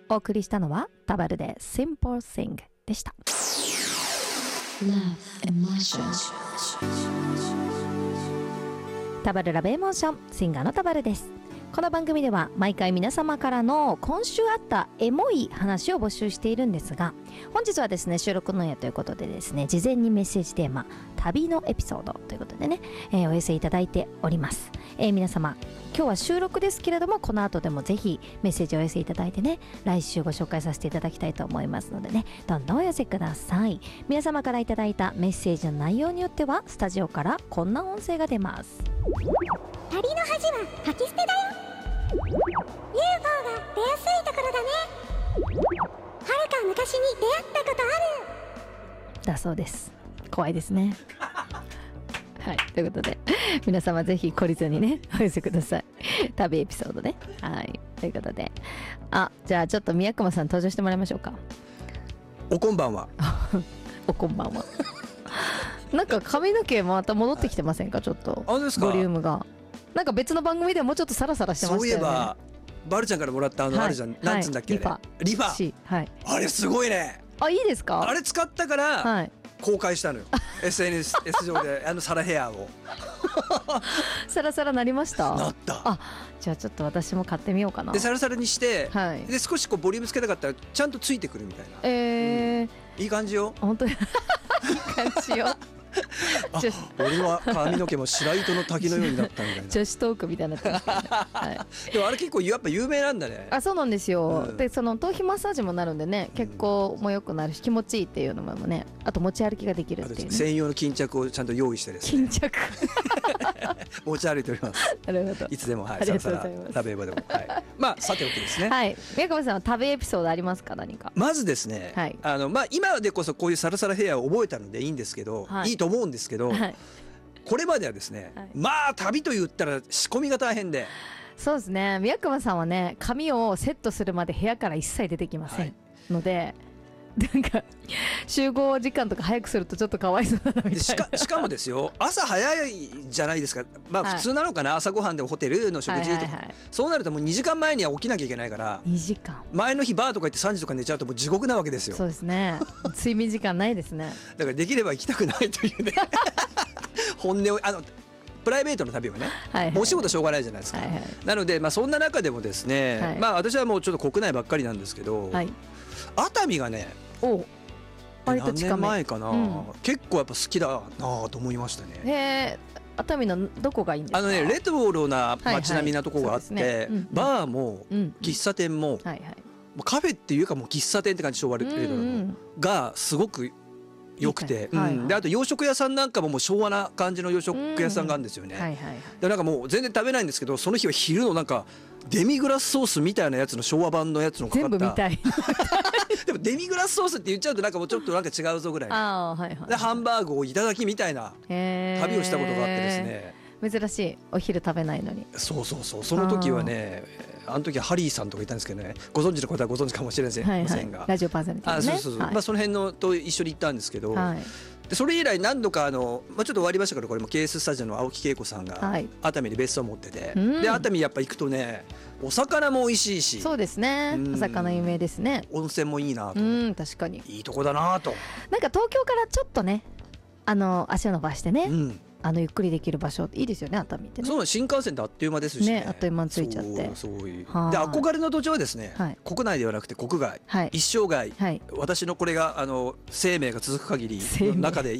お送りしたのはタバルで Simple Thing でした。 Love Emotion。 タバルラブエモーション、シンガーのタバルです。この番組では毎回皆様からの今週あったエモい話を募集しているんですが、本日はですね収録の夜ということでですね、事前にメッセージテーマ旅のエピソードということでね、お寄せいただいております。皆様今日は収録ですけれども、この後でもぜひメッセージをお寄せいただいてね、来週ご紹介させていただきたいと思いますのでね、どんどんお寄せください。皆様からいただいたメッセージの内容によってはスタジオからこんな音声が出ます。 旅の恥は吐き捨てだよ。 UFO が出やすいところだね。はるか昔に出会ったことあるだそうです。怖いですねはい、ということで皆様ぜひ懲りずにねお寄せください。旅エピソードね。はい、ということで、じゃあちょっと宮熊さん登場してもらいましょうか。 おこんばんはおこんばんはなんか髪の毛また戻ってきてませんか、ちょっとあ、ですか。 ボリュームがなんか別の番組でもうちょっとサラサラしてましたよね。 そういえばバルちゃんからもらったはいあるじゃん、なんつうんだっけ、 リファリファ C、はい、 あれすごいね。 いいですか。 あれ使ったからはい公開したのよSNS 上でサラヘアをサラサラなりましたなった。 じゃあちょっと私も買ってみようかな。 でサラサラにして、 はい、 で少しこうボリュームつけたかったらちゃんとついてくるみたいな、いい感じよ。 本当にいい感じよ俺は髪の毛も白糸の滝のようになったみたいな女子トークみたいになってますけどね、はい、 でもあれ結構やっぱ有名なんだね。 そうなんですよ、でその頭皮マッサージもなるんでね、結構も良くなるし気持ちいいっていうのもね、あと持ち歩きができるっていう、ね、 専用の巾着をちゃんと用意してですね、 巾着持ち歩いておりますなるほど、 いつでも、はい、 ありがとうございます。 食べ場でも、はい、まあさておきですね。 はい、宮川さんは食べエピソードありますか、何か。 まずですね、 はい、 今でこそこういうサラサラヘアを覚えたのでいいんですけど、いいと思うんですけど、 はい、 これまではですね、まあ旅と言ったら仕込みが大変で。 そうですね、宮川さんはね髪をセットするまで部屋から一切出てきません、のでなんか集合時間とか早くするとちょっとかわいそうだなみたいな。しかもですよ、朝早いじゃないですか。まあ普通なのかな、朝ごはんでホテルの食事とか、そうなるともう2時間前には起きなきゃいけないから、 2時間前の日バーとか行って3時とか寝ちゃうともう地獄なわけですよ。 そうですね、睡眠時間ないですねだからできれば行きたくないというね本音をプライベートの旅はね、お仕事しょうがないじゃないですか、なので、そんな中でもですね、私はもうちょっと国内ばっかりなんですけど、熱海がね何年前かな、結構やっぱ好きだなと思いましたね。 熱海のどこがいいんですか。 レトロな街並みなとこがあって、バーも喫茶店もカフェっていうかもう喫茶店って感じ昭和レトロのがすごくよくて、であと洋食屋さんなんかももう昭和な感じの洋食屋さんがあるんですよね。でなんかもう全然食べないんですけど、その日は昼のなんかデミグラスソースみたいなやつの昭和版のやつのかかった、全部見たいでもデミグラスソースって言っちゃうとなんかもうちょっとなんか違うぞぐらいで、ハンバーグをいただきみたいな旅をしたことがあってですね。 珍しい、お昼食べないのに。 そうその時はね、あの時はハリーさんとかいたんですけどね、ご存知の方はご存知かもしれませんが、 ラジオパーソナリティね。 その辺のと一緒に行ったんですけど、でそれ以来何度かちょっと終わりましたけど、これも KS スタジオの青木恵子さんが熱海に別荘を持ってて、で熱海やっぱ行くとね、お魚も美味しいし。 そうですね、お魚有名ですね。 温泉もいいなと。 確かにいいとこだなと。 なんか東京からちょっとね足を伸ばしてね、ゆっくりできる場所いいですよね、熱海ってね。 そう新幹線であっという間ですしね、 あっという間に着いちゃって。で憧れの土地はですね、国内ではなくて国外、一生涯、私のこれが生命が続く限りの中で